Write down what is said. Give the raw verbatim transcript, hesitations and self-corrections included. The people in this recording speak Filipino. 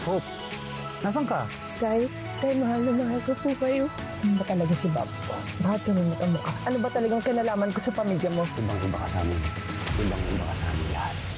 Hope, nasan ka? Tay, tay, mahal na mahal ko po kayo. Saan ba talaga si Bob? Bakit kami magkamukha? Ano ba talagang kinalaman ko sa pamilya mo? Ibang-iba ka sa amin. Ibang-iba ka sa amin lahat.